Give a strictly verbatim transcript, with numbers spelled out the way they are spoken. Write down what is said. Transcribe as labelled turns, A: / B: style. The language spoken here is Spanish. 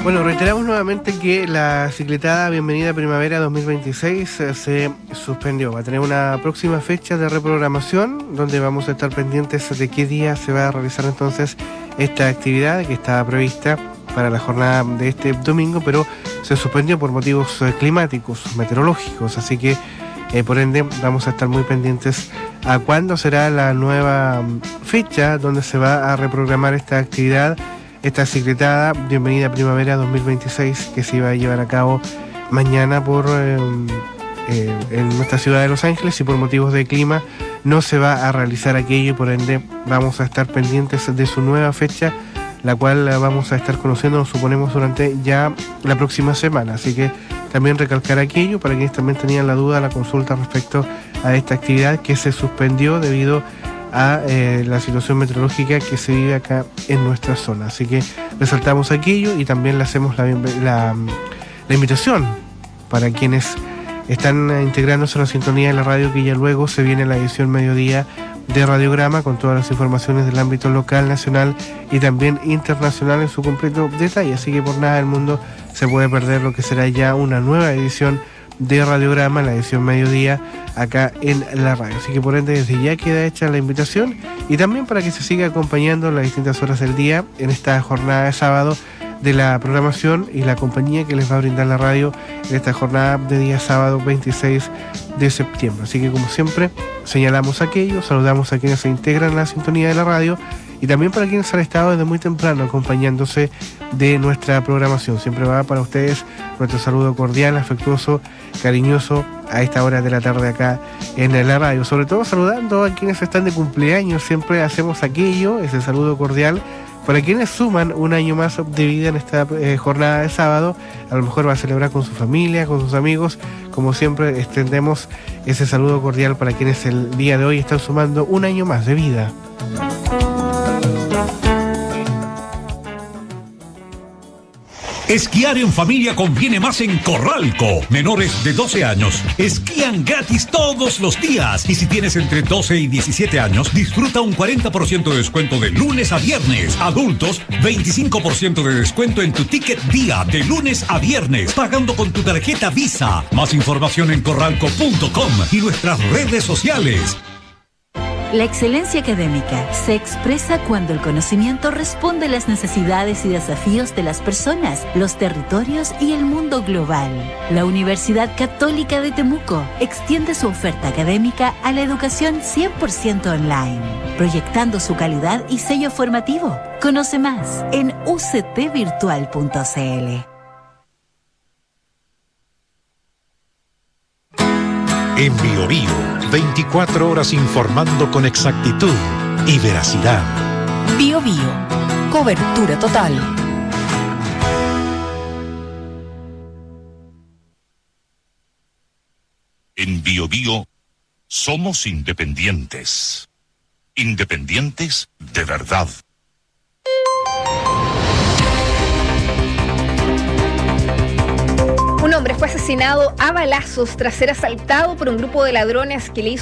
A: Bueno, reiteramos nuevamente que la cicletada Bienvenida Primavera dos mil veintiséis eh, se suspendió. Va a tener una próxima fecha de reprogramación donde vamos a estar pendientes de qué día se va a realizar entonces esta actividad que estaba prevista para la jornada de este domingo, pero se suspendió por motivos eh, climáticos, meteorológicos, así que eh, por ende vamos a estar muy pendientes a cuándo será la nueva fecha donde se va a reprogramar esta actividad, esta cicletada Bienvenida Primavera dos mil veintiséis, que se iba a llevar a cabo mañana por eh, eh, en nuestra ciudad de Los Ángeles, y por motivos de clima no se va a realizar aquello, y por ende vamos a estar pendientes de su nueva fecha, la cual vamos a estar conociendo, nos suponemos, durante ya la próxima semana. Así que también recalcar aquello para quienes también tenían la duda, la consulta respecto a esta actividad que se suspendió debido a eh, la situación meteorológica que se vive acá en nuestra zona. Así que resaltamos aquello y también le hacemos la, la, la invitación para quienes están integrándose a la sintonía de la radio, que ya luego se viene la edición mediodía de Radiograma con todas las informaciones del ámbito local, nacional y también internacional en su completo detalle. Así que por nada del mundo se puede perder lo que será ya una nueva edición de Radiograma, la edición mediodía acá en la radio. Así que por ende desde ya queda hecha la invitación, y también para que se siga acompañando las distintas horas del día en esta jornada de sábado de la programación y la compañía que les va a brindar la radio en esta jornada de día sábado veintiséis de septiembre. Así que como siempre señalamos aquello, saludamos a quienes se integran a la sintonía de la radio, y también para quienes han estado desde muy temprano acompañándose de nuestra programación. Siempre va para ustedes nuestro saludo cordial, afectuoso, cariñoso a esta hora de la tarde acá en la radio. Sobre todo saludando a quienes están de cumpleaños, siempre hacemos aquello, ese saludo cordial para quienes suman un año más de vida en esta eh, jornada de sábado. A lo mejor va a celebrar con su familia, con sus amigos. Como siempre, extendemos ese saludo cordial para quienes el día de hoy están sumando un año más de vida.
B: Esquiar en familia conviene más en Corralco. Menores de doce años esquían gratis todos los días. Y si tienes entre doce y diecisiete años, disfruta un cuarenta por ciento de descuento de lunes a viernes. Adultos, veinticinco por ciento de descuento en tu ticket día de lunes a viernes, pagando con tu tarjeta Visa. Más información en corralco punto com y nuestras redes sociales.
C: La excelencia académica se expresa cuando el conocimiento responde a las necesidades y desafíos de las personas, los territorios y el mundo global. La Universidad Católica de Temuco extiende su oferta académica a la educación cien por ciento online, proyectando su calidad y sello formativo. Conoce más en u c t virtual punto c l.
D: En Bio Bio, veinticuatro horas informando con exactitud y veracidad.
E: Bio Bio, cobertura total.
F: En Bio Bio somos independientes. Independientes de verdad.
G: Un hombre fue asesinado a balazos tras ser asaltado por un grupo de ladrones que le hizo